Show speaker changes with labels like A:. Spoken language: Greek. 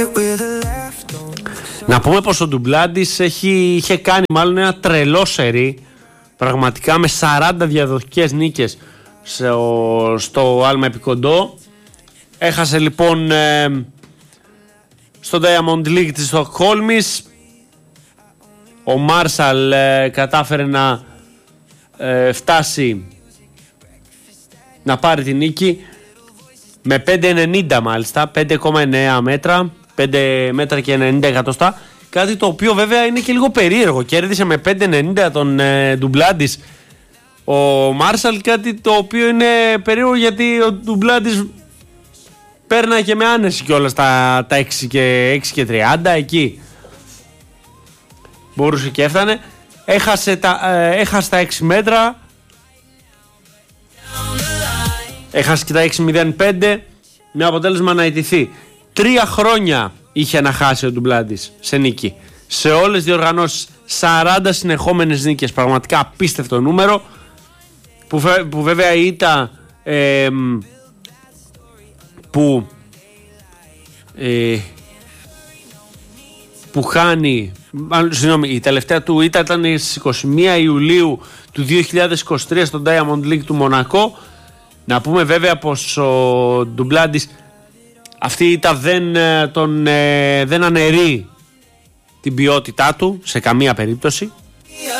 A: Να πούμε πως ο Ντουμπλάντης είχε κάνει μάλλον ένα τρελό σερί, πραγματικά, με 40 διαδοχικές νίκες στο άλμα επικοντό. Έχασε λοιπόν στο Diamond League της Στοκχόλμης. Ο Μάρσαλ κατάφερε να φτάσει να πάρει την νίκη με 5,90 μάλιστα, 5,9 μέτρα, 5 μέτρα και 90 εκατοστά. Κάτι το οποίο βέβαια είναι και λίγο περίεργο. Κέρδισε με 5,90 τον Ντουμπλάντης ο Μάρσαλ, κάτι το οποίο είναι περίεργο, γιατί ο Ντουμπλάντης πέρναγε και με άνεση κιόλας τα 6 και 30 εκεί. Μπορούσε και έφτανε. Έχασε τα 6 μέτρα. Έχασε και τα 6,05 με αποτέλεσμα να ιτηθεί. 3 χρόνια είχε να χάσει ο Ντουμπλάντης σε νίκη. Σε όλες τις διοργανώσεις 40 συνεχόμενες νίκες. Πραγματικά απίστευτο νούμερο, που βέβαια η ήττα που χάνει, συγγνώμη, η τελευταία του ήττα ήταν στις 21 Ιουλίου του 2023 στο Diamond League του Μονακό. Να πούμε βέβαια πως ο Ντουμπλάντης, αυτή η ήττα δεν αναιρεί την ποιότητά του σε καμία περίπτωση.